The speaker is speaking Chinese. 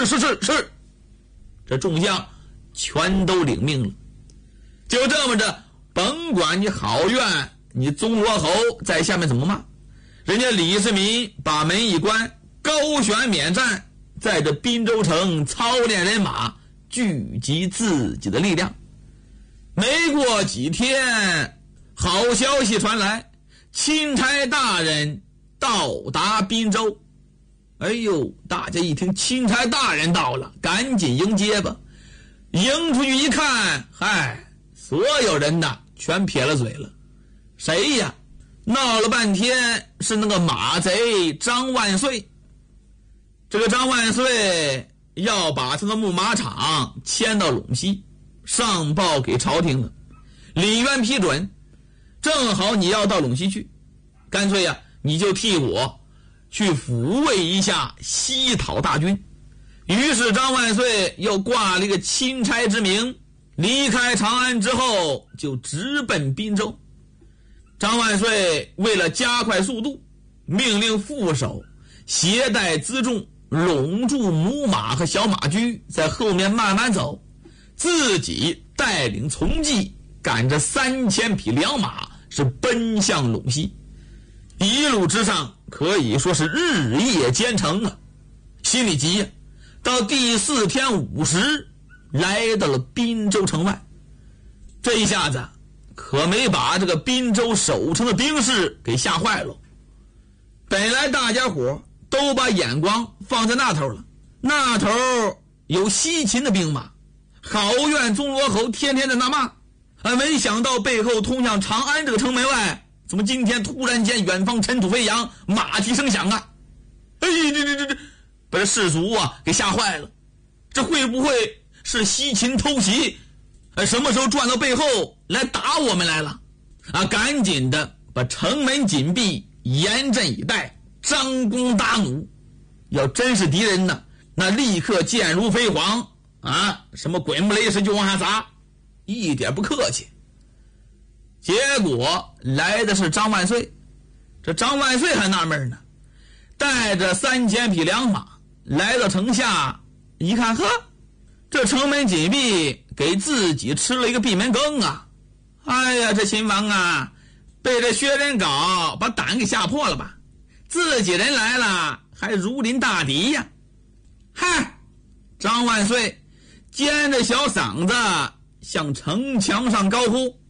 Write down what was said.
是。这众将全都领命了。就这么着，甭管你郝苑、你宗罗侯在下面怎么骂，人家李世民把门一关，高悬免战，在这滨州城操练人马，聚集自己的力量。没过几天，好消息传来，钦差大人到达滨州。哎呦，大家一听钦差大人到了，赶紧迎接吧。迎出去一看，嗨，所有人呐全撇了嘴了。谁呀？闹了半天是那个马贼张万岁。这个张万岁要把他的牧马场迁到陇西，上报给朝廷了。李渊批准，正好你要到陇西去，干脆呀，你就替我去抚慰一下西讨大军。于是张万岁又挂了一个钦差之名，离开长安之后就直奔滨州。张万岁为了加快速度，命令副手携带辎重拢住母马和小马驹，在后面慢慢走，自己带领从骑赶着3000匹良马是奔向陇西。一路之上可以说是日夜兼程啊，心里急呀。到第4天午时，来到了滨州城外。这一下子可没把这个滨州守城的兵士给吓坏了。本来大家伙都把眼光放在那头了，那头有西秦的兵马，郝苑、宗罗侯天天在那骂，没想到背后通向长安这个城门外，怎么今天突然间远方尘土飞扬，马蹄声响啊！哎，这把这士卒啊给吓坏了。这会不会是西秦偷袭？什么时候转到背后来打我们来了？赶紧的把城门紧闭，严阵以待，张弓搭弩。要真是敌人呢，那立刻箭如飞蝗什么鬼木雷石就往下砸，一点不客气。结果来的是张万岁。这张万岁还纳闷呢，带着3000匹良马来到城下，一看，呵，这城门紧闭，给自己吃了一个闭门羹啊！哎呀，这秦王啊，被这薛仁杲把胆给吓破了吧？自己人来了，还如临大敌呀！嗨，张万岁尖着小嗓子向城墙上高呼：